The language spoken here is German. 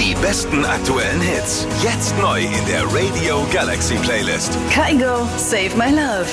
Die besten aktuellen Hits. Jetzt neu in der Radio Galaxy Playlist. Kygo, Save My Love.